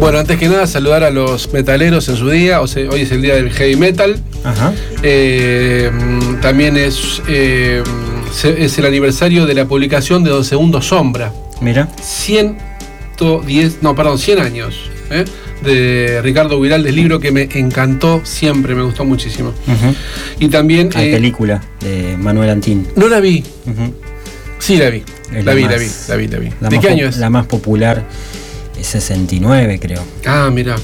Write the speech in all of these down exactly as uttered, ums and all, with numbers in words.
Bueno, antes que nada, saludar a los metaleros en su día. O sea, hoy es el día del heavy metal. Ajá. Eh, también es, eh, es el aniversario de la publicación de Don Segundo Sombra. Mira. ciento diez, no, perdón, cien años. ¿eh? De Ricardo Guiraldes, del libro que me encantó siempre, me gustó muchísimo. Uh-huh. Y también... La eh, película de Manuel Antín. No la vi. Uh-huh. Sí, la vi. La, la, vi, la vi, la vi, la vi, la vi. ¿De qué año es? La más popular es sesenta y nueve, creo. Ah, mira.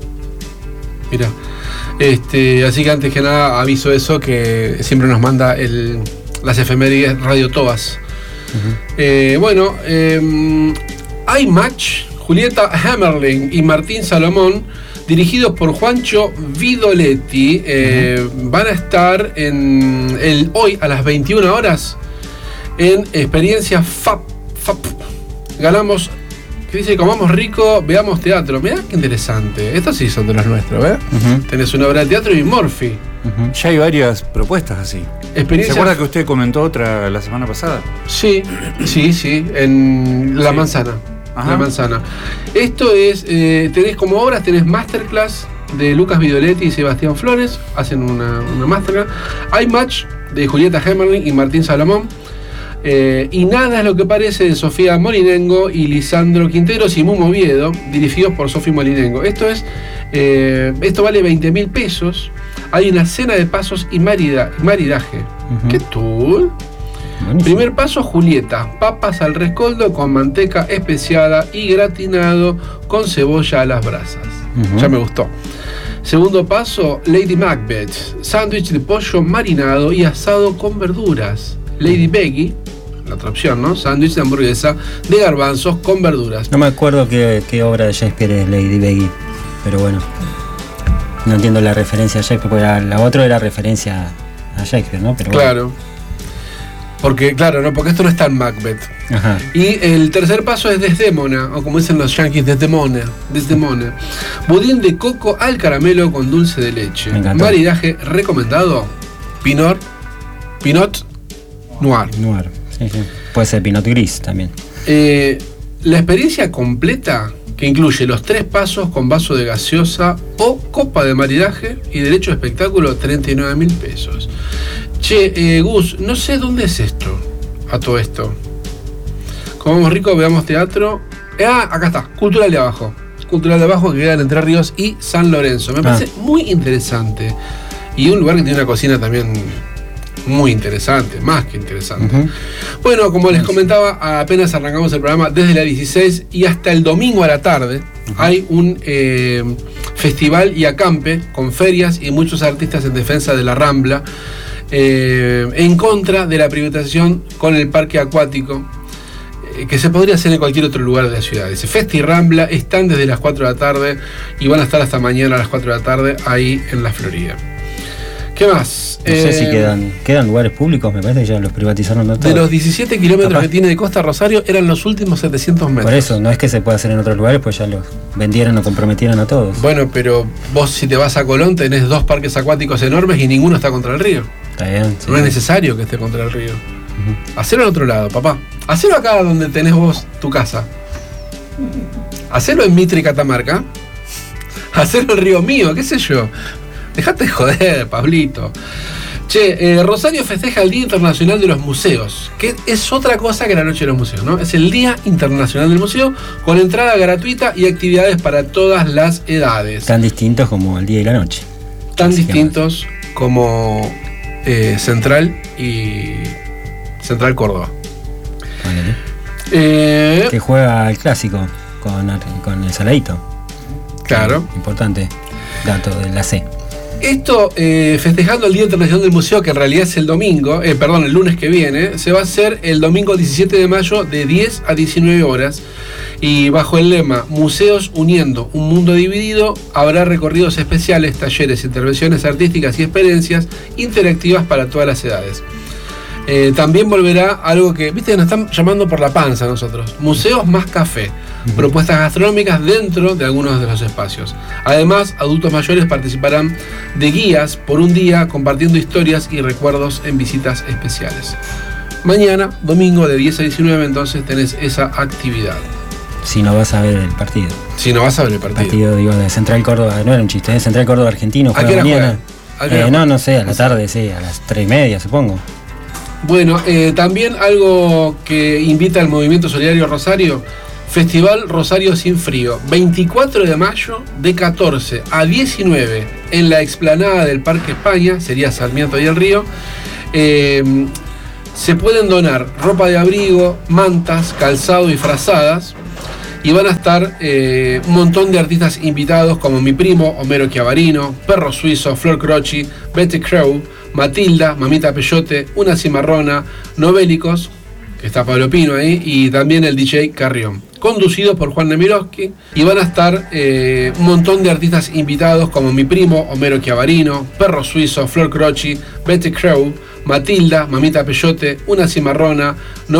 Mira. Este, así que antes que nada aviso eso, que siempre nos manda el, las efemérides Radio Tobas. Uh-huh. Eh, bueno, eh, hay match. Julieta Hammerling y Martín Salomón, dirigidos por Juancho Vidoletti, eh, uh-huh. van a estar en el, hoy a las veintiuna horas en Experiencia F A P. F A P. Ganamos, que dice, comamos rico, veamos teatro. Mirá qué interesante. Estos sí son de los nuestros, ¿eh? Uh-huh. Tenés una obra de teatro y Morphy. Uh-huh. Ya hay varias propuestas así. Experiencia... ¿Se acuerda que usted comentó otra la semana pasada? Sí, sí, sí, en La sí. Manzana. Ajá. La Manzana. Esto es, eh, tenés como obras, tenés Masterclass de Lucas Vidoletti y Sebastián Flores, hacen una, una Masterclass. Hay Match de Julieta Hammerling y Martín Salomón. Eh, y Nada es lo que parece de Sofía Molinengo y Lisandro Quinteros y Mumo Oviedo, dirigidos por Sofía Molinengo. Esto es, eh, esto vale veinte mil pesos. Hay una cena de pasos y marida, maridaje. Uh-huh. ¿Qué tú? Buenísimo. Primer paso, Julieta, papas al rescoldo con manteca especiada y gratinado con cebolla a las brasas. Uh-huh. Ya me gustó. Segundo paso, Lady Macbeth, sándwich de pollo marinado y asado con verduras. Lady Beggy, la otra opción, ¿no? Sándwich de hamburguesa de garbanzos con verduras. No me acuerdo qué, qué obra de Shakespeare es Lady Beggy, pero bueno, no entiendo la referencia a Shakespeare, porque la, la otra era referencia a Shakespeare, ¿no? Pero claro. Bueno. Porque, claro, no, porque esto no está en Macbeth. Ajá. Y el tercer paso es Desdémona, o como dicen los yankees, Desdemona. Desdemona. Budín de coco al caramelo con dulce de leche. Maridaje recomendado, Pinot, Pinot Noir. Noir, sí, sí. Puede ser Pinot Gris también. Eh, la experiencia completa, que incluye los tres pasos con vaso de gaseosa o copa de maridaje y derecho de espectáculo, treinta y nueve mil pesos. Che, eh, Gus, no sé dónde es esto, a todo esto. Comamos rico, veamos teatro. Eh, ah, acá está, Cultural de Abajo. Cultural de Abajo, que queda en Entre Ríos y San Lorenzo. Me ah. parece muy interesante. Y un lugar que tiene una cocina también muy interesante, más que interesante. Uh-huh. Bueno, como les comentaba, apenas arrancamos el programa, desde la dieciséis y hasta el domingo a la tarde, uh-huh. hay un eh, festival y acampe con ferias y muchos artistas en defensa de la Rambla. Eh, en contra de la privatización con el parque acuático eh, que se podría hacer en cualquier otro lugar de la ciudad. Dice, Festi y Rambla están desde las cuatro de la tarde y van a estar hasta mañana a las cuatro de la tarde ahí en la Florida. ¿Qué más? No sé eh, si quedan quedan lugares públicos, me parece que ya los privatizaron todos. De los diecisiete kilómetros Capaz. que tiene de costa a Rosario, eran los últimos setecientos metros. Por eso, no es que se pueda hacer en otros lugares, pues ya los vendieron o comprometieron a todos. Bueno, pero vos si te vas a Colón tenés dos parques acuáticos enormes y ninguno está contra el río. Está bien, sí. No es necesario que esté contra el río. Uh-huh. Hacelo al otro lado, papá. Hacelo acá donde tenés vos tu casa. Hacelo en Mitre y Catamarca. Hacelo en Río Mío, qué sé yo. Dejate de joder, Pablito. Che, eh, Rosario festeja el Día Internacional de los Museos, que es otra cosa que la Noche de los Museos, ¿no? Es el Día Internacional del Museo, con entrada gratuita y actividades para todas las edades. Tan distintos como el día y la noche. Tan distintos como eh, Central y Central Córdoba. Vale. Eh, que juega el clásico con, con el Saladito. Claro. Importante dato de la C. Esto, eh, festejando el Día Internacional del Museo, que en realidad es el domingo, eh, perdón, el lunes que viene, se va a hacer el domingo diecisiete de mayo de diez a diecinueve horas. Y bajo el lema Museos uniendo un mundo dividido, habrá recorridos especiales, talleres, intervenciones artísticas y experiencias interactivas para todas las edades. Eh, también volverá algo que, viste, nos están llamando por la panza a nosotros. Museos más café. Uh-huh. Propuestas gastronómicas dentro de algunos de los espacios. Además, adultos mayores participarán de guías por un día compartiendo historias y recuerdos en visitas especiales. Mañana, domingo de diez a diecinueve, entonces tenés esa actividad. si no vas a ver el partido. Si no vas a ver el partido. Partido, digo, de Central Córdoba, no era un chiste, ¿eh? Central Córdoba Argentino, ¿A qué juega hora mañana. juega? ¿A qué hora Eh, no, juega? no sé, a la tarde, sí, a las tres y media, supongo. Bueno, eh, también algo que invita al Movimiento Solidario Rosario, Festival Rosario Sin Frío, veinticuatro de mayo de catorce a diecinueve en la explanada del Parque España, sería Sarmiento y el Río. Eh, se pueden donar ropa de abrigo, mantas, calzado y frazadas, y van a estar eh, un montón de artistas invitados como Mi Primo, Homero Chiavarino, Perro Suizo, Flor Croci, Betty Crow, Matilda, Mamita Peyote, Una Cimarrona, Novélicos, que está Pablo Pino ahí, y también el D J Carrión, conducido por Juan Nemirovsky, y van a estar eh, un montón de artistas invitados como Mi Primo, Homero Chiavarino, Perro Suizo, Flor Croci, Betty Crow, Matilda, Mamita Peyote, Una Cimarrona,